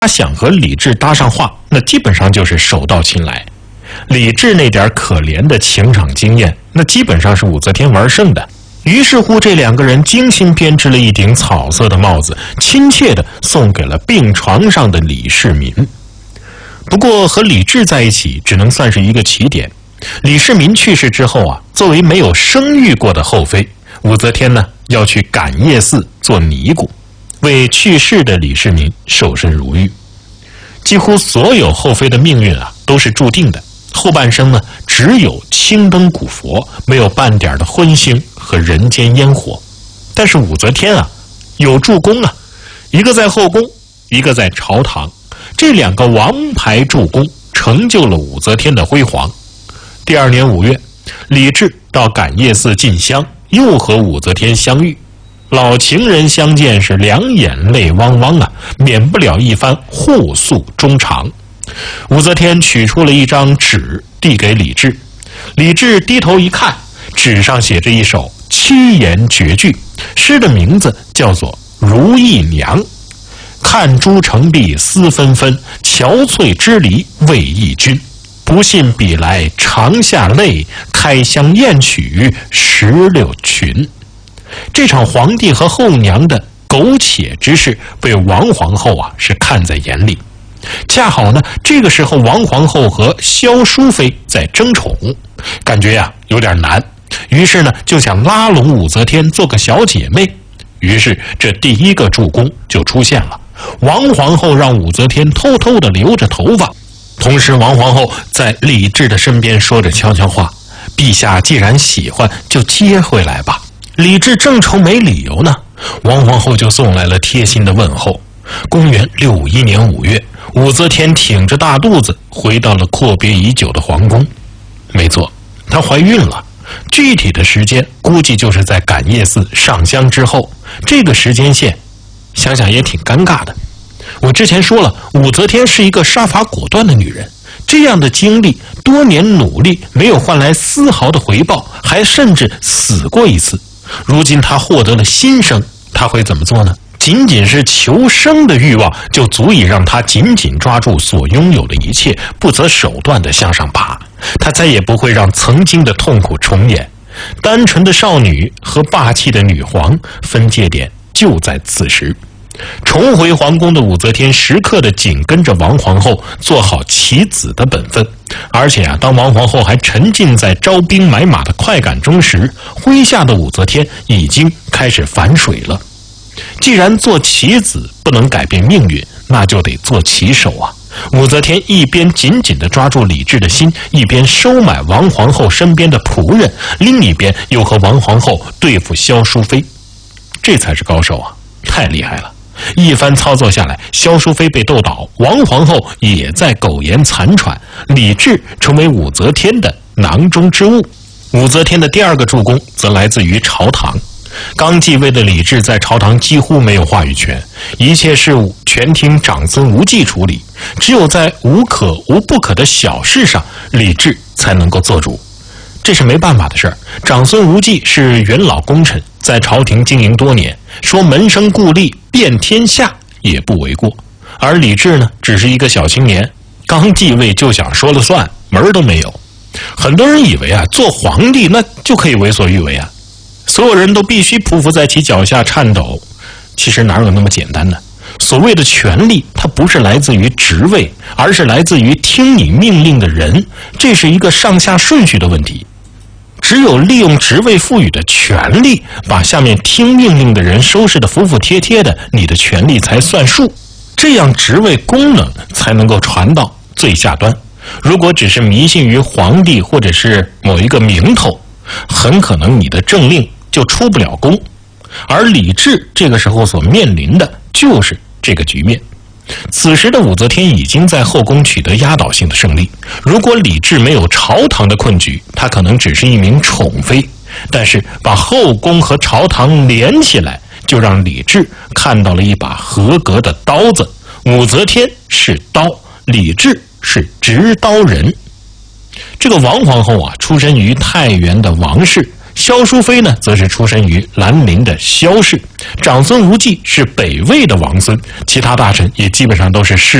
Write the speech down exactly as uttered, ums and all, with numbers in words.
他想和李治搭上话，那基本上就是手到擒来。李治那点可怜的情场经验，那基本上是武则天玩剩的。于是乎，这两个人精心编织了一顶草色的帽子，亲切地送给了病床上的李世民。不过和李治在一起只能算是一个起点。李世民去世之后啊，作为没有生育过的后妃，武则天呢要去感业寺做尼姑，为去世的李世民受身如玉。几乎所有后妃的命运啊都是注定的，后半生呢只有青灯古佛，没有半点的荤腥和人间烟火。但是武则天啊有助攻啊，一个在后宫，一个在朝堂，这两个王牌助攻成就了武则天的辉煌。第二年五月，李治到感业寺进香，又和武则天相遇。老情人相见是两眼泪汪汪啊，免不了一番互诉衷肠。武则天取出了一张纸递给李治，李治低头一看，纸上写着一首七言绝句，诗的名字叫做《如意娘》。看朱成碧思纷纷，憔悴支离为忆君。不信比来长下泪，开箱验取石榴裙。这场皇帝和后娘的苟且之事，被王皇后啊是看在眼里。恰好呢，这个时候王皇后和萧淑妃在争宠，感觉呀、啊、有点难，于是呢就想拉拢武则天做个小姐妹。于是这第一个助攻就出现了，王皇后让武则天偷偷地留着头发。同时王皇后在李治的身边说着悄悄话，陛下既然喜欢，就接回来吧。李治正愁没理由呢，王皇后就送来了贴心的问候。公元六五一年五月，武则天挺着大肚子回到了阔别已久的皇宫。没错，她怀孕了，具体的时间估计就是在感业寺上香之后。这个时间线想想也挺尴尬的。我之前说了，武则天是一个杀伐果断的女人，这样的经历，多年努力没有换来丝毫的回报，还甚至死过一次。如今她获得了新生，她会怎么做呢？仅仅是求生的欲望就足以让她紧紧抓住所拥有的一切，不择手段地向上爬。她再也不会让曾经的痛苦重演。单纯的少女和霸气的女皇，分界点就在此时。重回皇宫的武则天时刻地紧跟着王皇后，做好棋子的本分。而且啊，当王皇后还沉浸在招兵买马的快感中时，麾下的武则天已经开始反水了。既然做棋子不能改变命运，那就得做棋手啊。武则天一边紧紧地抓住李治的心，一边收买王皇后身边的仆人，另一边又和王皇后对付萧淑妃。这才是高手啊，太厉害了。一番操作下来，萧淑妃被斗倒，王皇后也在苟延残喘，李治成为武则天的囊中之物。武则天的第二个助攻则来自于朝堂。刚继位的李治在朝堂几乎没有话语权，一切事务全听长孙无忌处理，只有在无可无不可的小事上，李治才能够做主。这是没办法的事儿。长孙无忌是元老功臣，在朝廷经营多年，说门生故吏遍天下也不为过。而李治呢，只是一个小青年，刚继位就想说了算，门儿都没有。很多人以为啊，做皇帝那就可以为所欲为啊，所有人都必须匍匐在其脚下颤抖。其实哪有那么简单呢？所谓的权力，它不是来自于职位，而是来自于听你命令的人，这是一个上下顺序的问题。只有利用职位赋予的权力，把下面听命令的人收拾得服服帖帖的，你的权力才算数，这样职位功能才能够传到最下端。如果只是迷信于皇帝或者是某一个名头，很可能你的政令就出不了宫。而李治这个时候所面临的就是这个局面。此时的武则天已经在后宫取得压倒性的胜利，如果李治没有朝堂的困局，他可能只是一名宠妃。但是把后宫和朝堂连起来，就让李治看到了一把合格的刀子。武则天是刀，李治是执刀人。这个王皇后啊，出身于太原的王氏， 萧淑妃呢，则是出身于兰陵的萧氏，长孙无忌是北魏的王孙，其他大臣也基本上都是世